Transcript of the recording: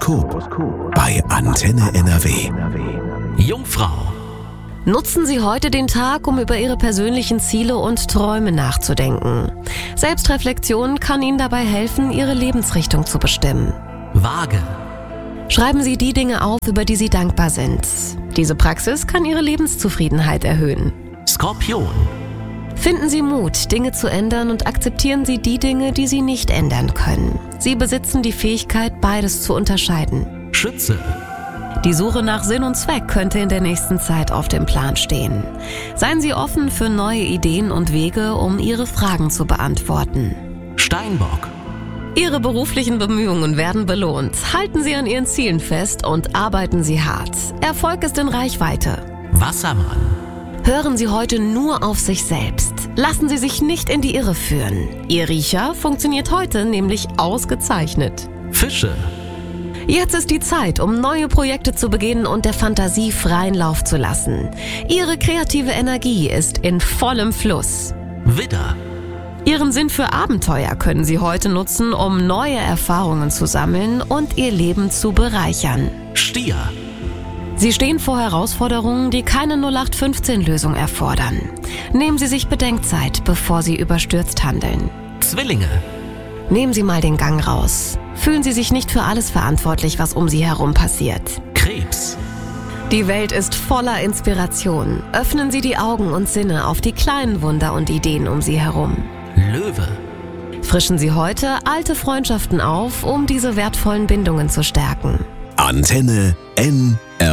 Horoskop bei Antenne NRW. Jungfrau. Nutzen Sie heute den Tag, um über Ihre persönlichen Ziele und Träume nachzudenken. Selbstreflexion kann Ihnen dabei helfen, Ihre Lebensrichtung zu bestimmen. Waage. Schreiben Sie die Dinge auf, über die Sie dankbar sind. Diese Praxis kann Ihre Lebenszufriedenheit erhöhen. Skorpion. Finden Sie Mut, Dinge zu ändern und akzeptieren Sie die Dinge, die Sie nicht ändern können. Sie besitzen die Fähigkeit, beides zu unterscheiden. Schütze. Die Suche nach Sinn und Zweck könnte in der nächsten Zeit auf dem Plan stehen. Seien Sie offen für neue Ideen und Wege, um Ihre Fragen zu beantworten. Steinbock. Ihre beruflichen Bemühungen werden belohnt. Halten Sie an Ihren Zielen fest und arbeiten Sie hart. Erfolg ist in Reichweite. Wassermann. Hören Sie heute nur auf sich selbst. Lassen Sie sich nicht in die Irre führen. Ihr Riecher funktioniert heute nämlich ausgezeichnet. Fische. Jetzt ist die Zeit, um neue Projekte zu beginnen und der Fantasie freien Lauf zu lassen. Ihre kreative Energie ist in vollem Fluss. Widder. Ihren Sinn für Abenteuer können Sie heute nutzen, um neue Erfahrungen zu sammeln und Ihr Leben zu bereichern. Stier. Sie stehen vor Herausforderungen, die keine 0815-Lösung erfordern. Nehmen Sie sich Bedenkzeit, bevor Sie überstürzt handeln. Zwillinge. Nehmen Sie mal den Gang raus. Fühlen Sie sich nicht für alles verantwortlich, was um Sie herum passiert. Krebs. Die Welt ist voller Inspiration. Öffnen Sie die Augen und Sinne auf die kleinen Wunder und Ideen um Sie herum. Löwe. Frischen Sie heute alte Freundschaften auf, um diese wertvollen Bindungen zu stärken. Antenne NRW.